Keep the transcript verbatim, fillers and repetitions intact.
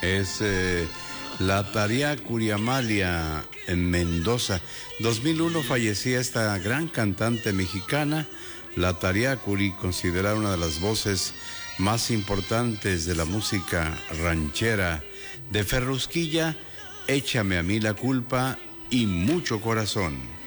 Es eh, la Tarea Curiamalia en Mendoza. dos mil uno fallecía esta gran cantante mexicana, la Tarea Curi, considerada una de las voces más importantes de la música ranchera. De Ferrusquilla, Échame a mí la culpa y Mucho corazón.